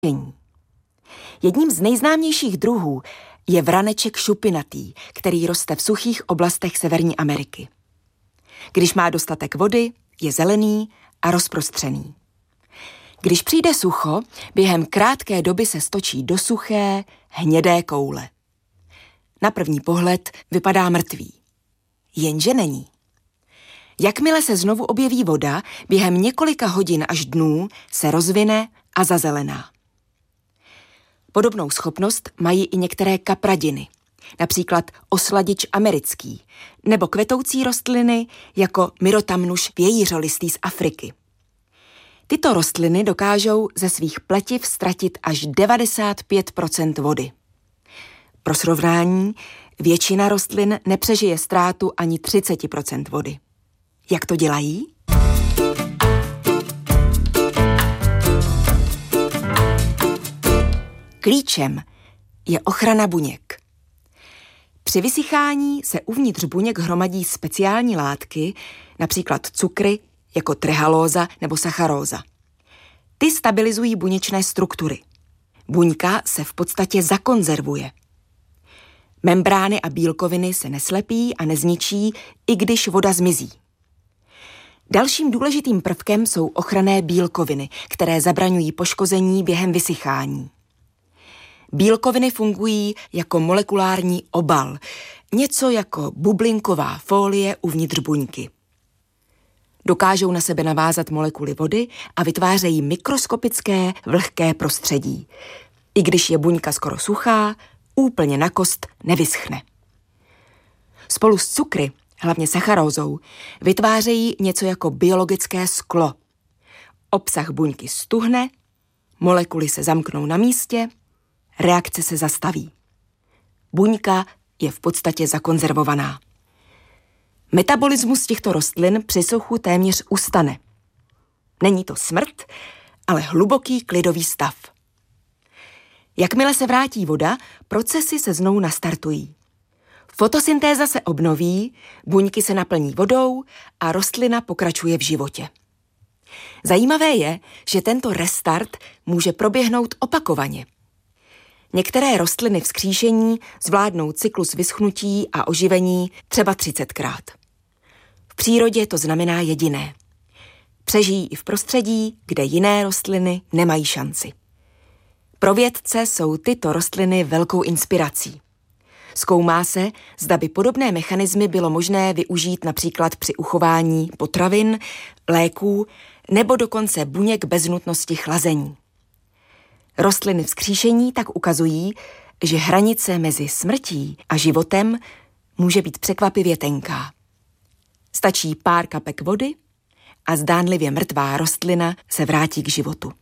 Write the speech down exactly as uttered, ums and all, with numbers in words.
Jedním z nejznámějších druhů je vraneček šupinatý, který roste v suchých oblastech Severní Ameriky. Když má dostatek vody, je zelený a rozprostřený. Když přijde sucho, během krátké doby se stočí do suché, hnědé koule. Na první pohled vypadá mrtvý. Jenže není. Jakmile se znovu objeví voda, během několika hodin až dnů se rozvine a zazelená. Podobnou schopnost mají i některé kapradiny, například osladič americký, nebo kvetoucí rostliny jako Myrotamnus vějířolistý z Afriky. Tyto rostliny dokážou ze svých pletiv ztratit až devadesát pět procent vody. Pro srovnání, většina rostlin nepřežije ztrátu ani třicet procent vody. Jak to dělají? Klíčem je ochrana buněk. Při vysychání se uvnitř buněk hromadí speciální látky, například cukry, jako trehalóza nebo sacharóza. Ty stabilizují buněčné struktury. Buňka se v podstatě zakonzervuje. Membrány a bílkoviny se neslepí a nezničí, i když voda zmizí. Dalším důležitým prvkem jsou ochranné bílkoviny, které zabraňují poškození během vysychání. Bílkoviny fungují jako molekulární obal, něco jako bublinková fólie uvnitř buňky. Dokážou na sebe navázat molekuly vody a vytvářejí mikroskopické vlhké prostředí. I když je buňka skoro suchá, úplně na kost nevyschne. Spolu s cukry, hlavně sacharózou, vytvářejí něco jako biologické sklo. Obsah buňky stuhne, molekuly se zamknou na místě, reakce se zastaví. Buňka je v podstatě zakonzervovaná. Metabolismus těchto rostlin při suchu téměř ustane. Není to smrt, ale hluboký klidový stav. Jakmile se vrátí voda, procesy se znovu nastartují. Fotosyntéza se obnoví, buňky se naplní vodou a rostlina pokračuje v životě. Zajímavé je, že tento restart může proběhnout opakovaně. Některé rostliny vzkříšení zvládnou cyklus vyschnutí a oživení třeba třicetkrát. V přírodě to znamená jediné. Přežijí i v prostředí, kde jiné rostliny nemají šanci. Pro vědce jsou tyto rostliny velkou inspirací. Zkoumá se, zda by podobné mechanismy bylo možné využít například při uchování potravin, léků nebo dokonce buněk bez nutnosti chlazení. Rostliny vzkříšení tak ukazují, že hranice mezi smrtí a životem může být překvapivě tenká. Stačí pár kapek vody a zdánlivě mrtvá rostlina se vrátí k životu.